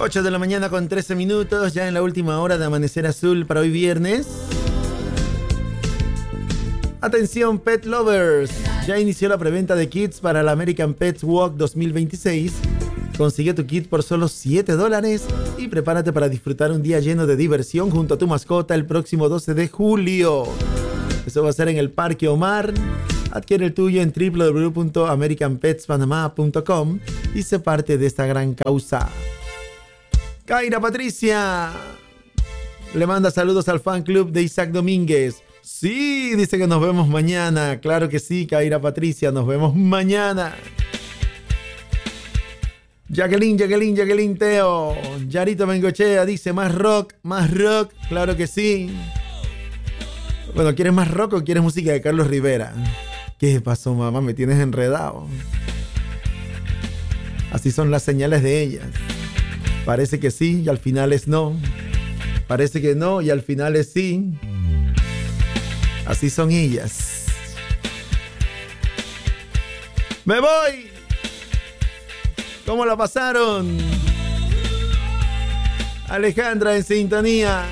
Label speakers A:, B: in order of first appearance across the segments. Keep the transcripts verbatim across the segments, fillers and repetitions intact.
A: ocho de la mañana con trece minutos, ya en la última hora de Amanecer Azul para hoy viernes. Atención Pet Lovers, ya inició la preventa de kits para la American Pets Walk dos mil veintiséis. Consigue tu kit por solo siete dólares y prepárate para disfrutar un día lleno de diversión junto a tu mascota el próximo doce de julio. Eso va a ser en el Parque Omar. Adquiere el tuyo en doble u doble u doble u punto american pets panama punto com y sé parte de esta gran causa. Kaira Patricia le manda saludos al fan club de Isaac Domínguez. Sí, dice que nos vemos mañana. Claro que sí, Kaira Patricia, nos vemos mañana. Jacqueline, Jacqueline, Jacqueline Teo. Yarito Bengochea dice más rock, más rock. Claro que sí. Bueno, ¿quieres más rock o quieres música de Carlos Rivera? ¿Qué pasó, mamá? Me tienes enredado. Así son las señales de ellas. Parece que sí y al final es no. Parece que no y al final es sí. Así son ellas. ¡Me voy! ¿Cómo la pasaron? Alejandra en sintonía.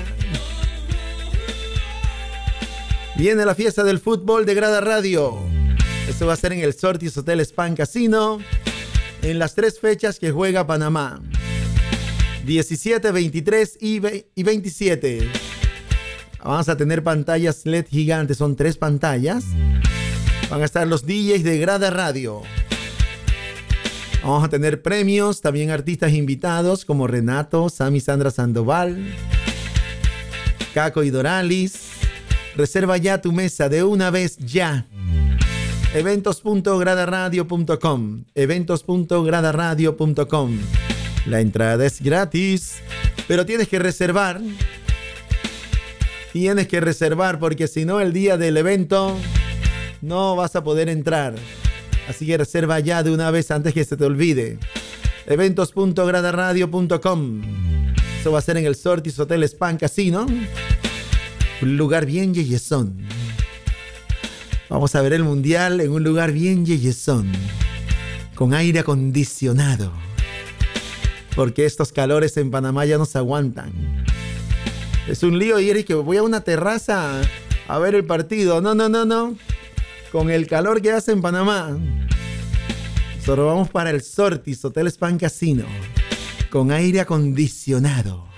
A: Viene la fiesta del fútbol de Grada Radio. Eso va a ser en el Sortis Hotel Span Casino, en las tres fechas que juega Panamá: diecisiete, veintitrés y veintisiete. Vamos a tener pantallas L E D gigantes, son tres pantallas. Van a estar los D Js de Grada Radio. Vamos a tener premios, también artistas invitados como Renato, Sammy Sandra Sandoval, Caco y Doralis. Reserva ya tu mesa de una vez ya. eventos punto grada radio punto com. eventos punto grada radio punto com. La entrada es gratis, pero tienes que reservar. Tienes que reservar porque si no el día del evento no vas a poder entrar. Así que reserva ya de una vez antes que se te olvide. eventos punto grada radio punto com. Eso va a ser en el Sortis Hotel Span Casino. Un lugar bien yeyezón. Vamos a ver el mundial en un lugar bien yeyezón, con aire acondicionado, porque estos calores en Panamá ya no se aguantan. Es un lío ir y que voy a una terraza a ver el partido. No, no, no, no. Con el calor que hace en Panamá. Solo vamos para el Sortis Hotel Span Casino, con aire acondicionado.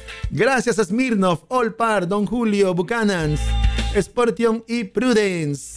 A: Gracias a Smirnoff, All Par, Don Julio, Buchanan's, Sportium y Prudence.